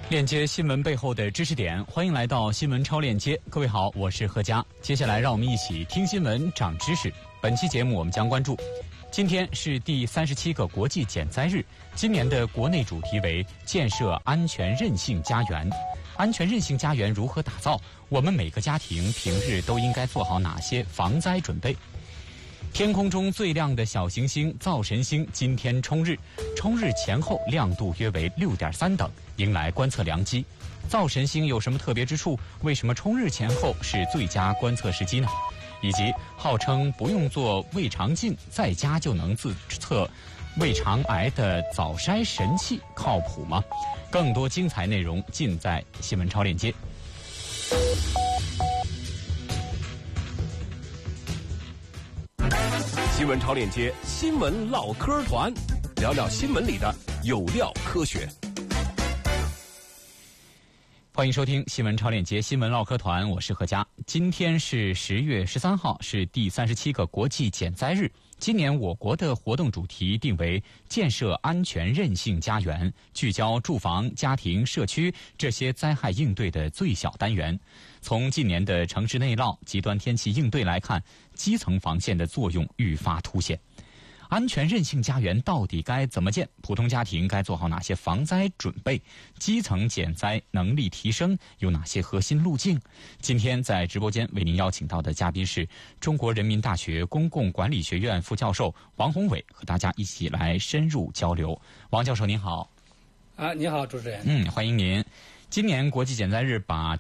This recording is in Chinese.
链接新闻背后的知识点，欢迎来到新闻超链接。各位好，我是何佳。接下来让我们一起听新闻长知识。本期节目我们将关注，今天是第37个国际减灾日，今年的国内主题为建设安全韧性家园。安全韧性家园如何打造？我们每个家庭平日都应该做好哪些防灾准备？天空中最亮的小行星灶神星今天冲日，冲日前后亮度约为6.3等，迎来观测良机。灶神星有什么特别之处？为什么冲日前后是最佳观测时机呢？以及号称不用做胃肠镜，在家就能自测胃肠癌的早筛神器靠谱吗？更多精彩内容尽在新闻超链接。 新闻超链接，新闻唠嗑团，聊聊新闻里的有料科学。 欢迎收听新闻超链接新闻唠嗑团，我是何佳。今天是10月13号，是第37个国际减灾日。今年我国的活动主题定为建设安全韧性家园，聚焦住房、家庭、社区这些灾害应对的最小单元。从近年的城市内涝、极端天气应对来看，基层防线的作用愈发凸显。安全韧性家园到底该怎么建？普通家庭该做好哪些防灾准备？基层减灾能力提升有哪些核心路径？今天在直播间为您邀请到的嘉宾是中国人民大学公共管理学院副教授王宏伟，和大家一起来深入交流。王教授您好。 你好，主持人。 欢迎您。今年国际减灾日把